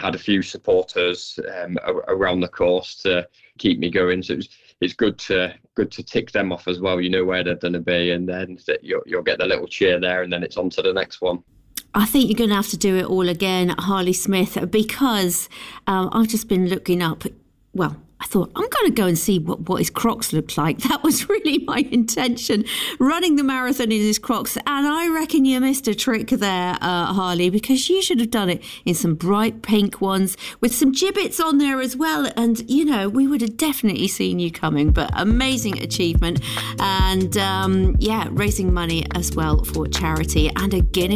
had a few supporters around the course to keep me going. So it's good to tick them off as well. You know where they're going to be, and then you'll get the little cheer there, and then it's on to the next one. I think you're going to have to do it all again, Harley Smith, because I've just been looking up. Well, I thought, I'm going to go and see what his Crocs looked like. That was really my intention, running the marathon in his Crocs. And I reckon you missed a trick there, Harley, because you should have done it in some bright pink ones with some gibbets on there as well. And, you know, we would have definitely seen you coming. But amazing achievement. And, raising money as well for charity and a Guinness